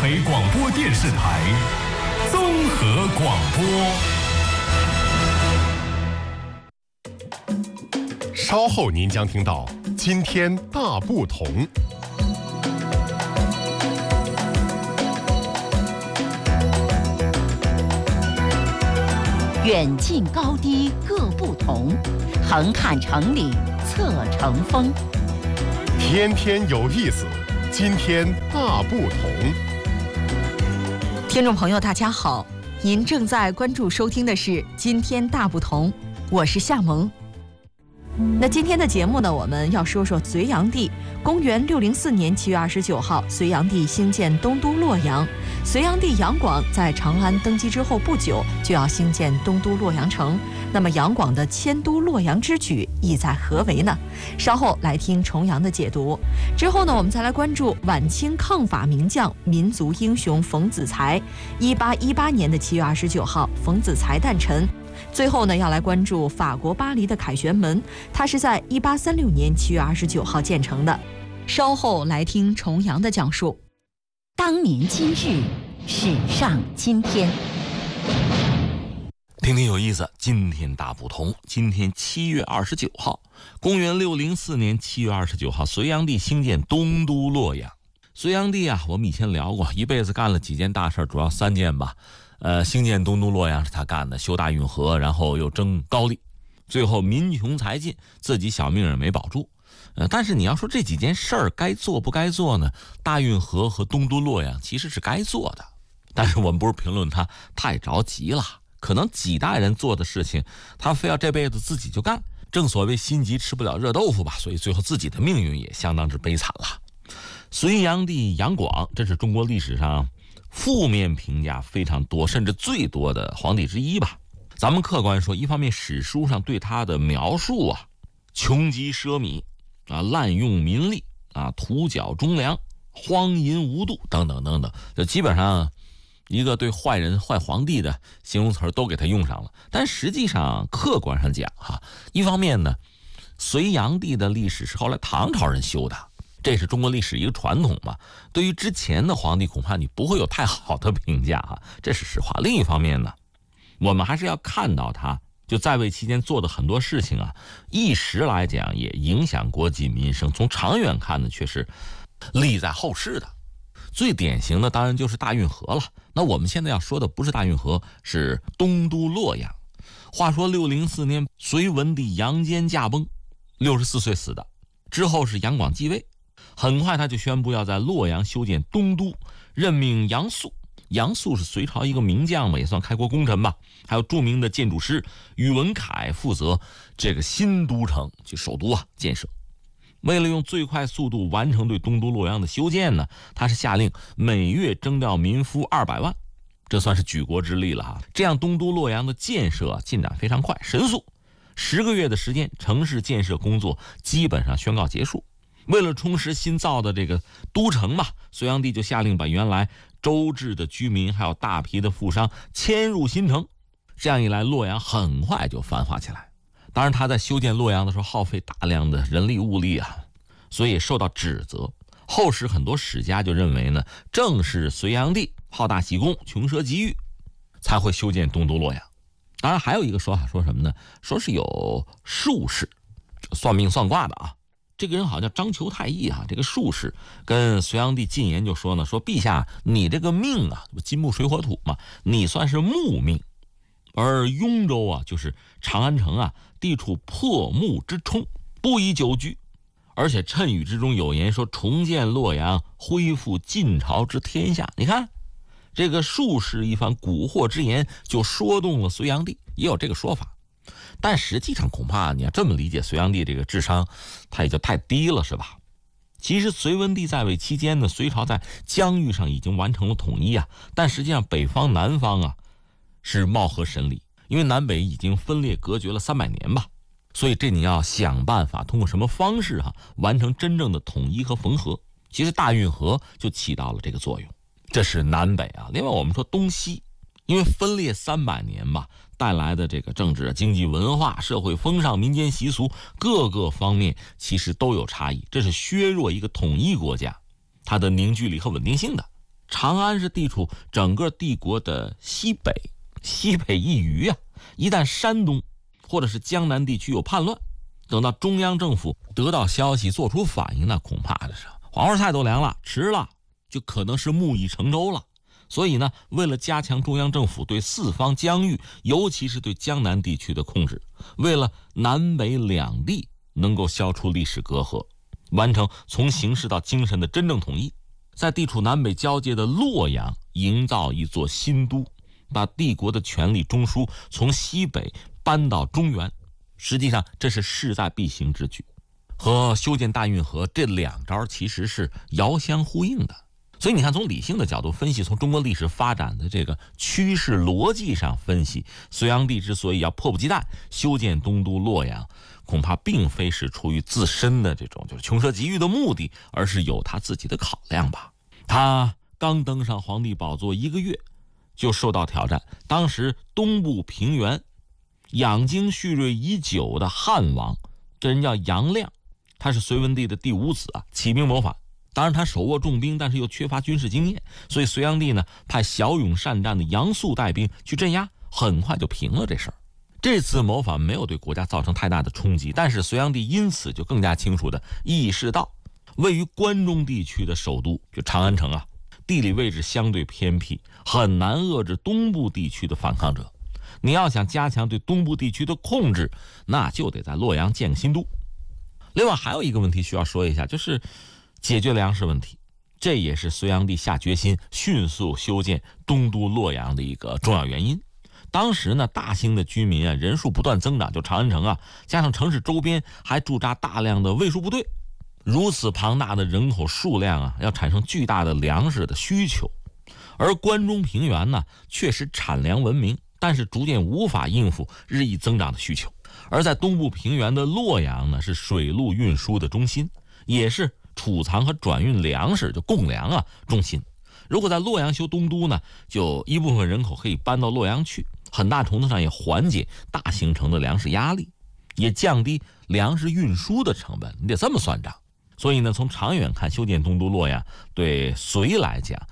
北广播电视台综合广播。 稍后您将听到今天大不同。 远近高低各不同，横看成岭侧成峰。 天天有意思，今天大不同。 听众朋友大家好，您正在关注收听的是今天大不同，我是夏萌。那今天的节目呢，我们要说说隋炀帝。公元604年7月29号，隋炀帝兴建东都洛阳。隋炀帝杨广在长安登基之后不久，就要兴建东都洛阳城。那么杨广的迁都洛阳之举意在何为呢？稍后来听重阳的解读。之后呢，我们再来关注晚清抗法名将、民族英雄冯子材。1818年的7月29号，冯子材诞辰。最后呢，要来关注法国巴黎的凯旋门，它是在1836年7月29号建成的。稍后来听重阳的讲述。 当年今日，史上今天。 听听有意思，今天大不同。今天7月29号，公元604年7月29号，隋炀帝兴建东都洛阳。隋炀帝啊，我们以前聊过，一辈子干了几件大事，主要3件吧。兴建东都洛阳是他干的，修大运河，然后又征高丽，最后民穷财尽，自己小命也没保住。但是你要说这几件事儿该做不该做呢？大运河和东都洛阳其实是该做的，但是我们不是评论他太着急了，可能几代人做的事情，他非要这辈子自己就干。正所谓心急吃不了热豆腐吧，所以最后自己的命运也相当之悲惨了。隋炀帝杨广，这是中国历史上负面评价非常多，甚至最多的皇帝之一吧。咱们客观说，一方面史书上对他的描述啊，穷极奢靡啊，滥用民力啊，屠剿忠良，荒淫无度等等等等，就基本上一个对坏人、坏皇帝的形容词都给他用上了。但实际上客观上讲哈，一方面呢，隋炀帝的历史是后来唐朝人修的，这是中国历史一个传统嘛，对于之前的皇帝恐怕你不会有太好的评价啊，这是实话。另一方面呢，我们还是要看到他就在位期间做的很多事情啊，一时来讲也影响国计民生，从长远看呢却是利在后世的。最典型的当然就是大运河了。那我们现在要说的不是大运河，是东都洛阳。话说604年隋文帝杨坚驾崩，64岁死的，之后是杨广继位，很快他就宣布要在洛阳修建东都，任命杨素。杨素是隋朝一个名将嘛，也算开国功臣吧。还有著名的建筑师宇文恺负责这个新都城，就首都啊建设。为了用最快速度完成对东都洛阳的修建呢，他是下令每月征调民夫200万，这算是举国之力了哈。这样东都洛阳的建设进展非常快，神速，10个月的时间，城市建设工作基本上宣告结束。为了充实新造的这个都城嘛，隋炀帝就下令把原来周至的居民还有大批的富商迁入新城，这样一来，洛阳很快就繁华起来。当然他在修建洛阳的时候耗费大量的人力物力啊，所以受到指责。后世很多史家就认为呢，正是隋炀帝好大喜功、穷奢极欲，才会修建东都洛阳。当然还有一个说法，说什么呢？说是有术士，算命算卦的啊。这个人好像叫张求太医啊，这个术士跟隋炀帝进言就说呢，说陛下你这个命啊，金木水火土嘛，你算是木命，而雍州啊，就是长安城啊，地处破木之冲，不宜久居。而且谶语之中有言说重建洛阳，恢复晋朝之天下。你看这个术士一番蛊惑之言，就说动了隋炀帝，也有这个说法。但实际上恐怕你要这么理解隋炀帝这个智商，他也就太低了，是吧？其实隋文帝在位期间呢，隋朝在疆域上已经完成了统一啊，但实际上北方南方啊是貌合神离，因为南北已经分裂隔绝了300年吧，所以这你要想办法通过什么方式完成真正的统一和缝合。其实大运河就起到了这个作用，这是南北啊。另外我们说东西，因为分裂300年吧，带来的这个政治、经济、文化、社会风尚、民间习俗各个方面其实都有差异，这是削弱一个统一国家它的凝聚力和稳定性的。 长安是地处整个帝国的西北一隅啊，一旦山东或者是江南地区有叛乱，等到中央政府得到消息做出反应，那恐怕的是黄花菜都凉了，迟了就可能是木已成舟了。所以呢，为了加强中央政府对四方疆域，尤其是对江南地区的控制，为了南北两地能够消除历史隔阂，完成从形式到精神的真正统一，在地处南北交界的洛阳营造一座新都，把帝国的权力中枢从西北搬到中原，实际上这是势在必行之举，和修建大运河这两招其实是遥相呼应的。所以你看，从理性的角度分析，从中国历史发展的这个趋势逻辑上分析，隋炀帝之所以要迫不及待修建东都洛阳，恐怕并非是出于自身的这种就是穷奢极欲的目的，而是有他自己的考量吧。他刚登上皇帝宝座1个月就受到挑战，当时东部平原养精蓄锐已久的汉王，这人叫杨亮，他是隋文帝的第5子啊，起兵谋反。当然他手握重兵，但是又缺乏军事经验，所以隋炀帝呢派骁勇善战的杨素带兵去镇压，很快就平了这事儿。这次谋反没有对国家造成太大的冲击，但是隋炀帝因此就更加清楚地意识到，位于关中地区的首都就长安城啊，地理位置相对偏僻，很难遏制东部地区的反抗者。你要想加强对东部地区的控制，那就得在洛阳建个新都。另外还有一个问题需要说一下，就是解决粮食问题，这也是隋炀帝下决心迅速修建东都洛阳的一个重要原因。当时呢，大兴的居民啊，人数不断增长，就长安城啊，加上城市周边还驻扎大量的卫戍部队，如此庞大的人口数量啊，要产生巨大的粮食的需求。而关中平原呢，确实产粮闻名，但是逐渐无法应付日益增长的需求。而在东部平原的洛阳呢，是水陆运输的中心，也是储藏和转运粮食就贡粮啊中心。如果在洛阳修东都呢，就一部分人口可以搬到洛阳去，很大程度上也缓解大型城的粮食压力，也降低粮食运输的成本，你得这么算账。所以呢，从长远看，修建东都洛阳对隋来讲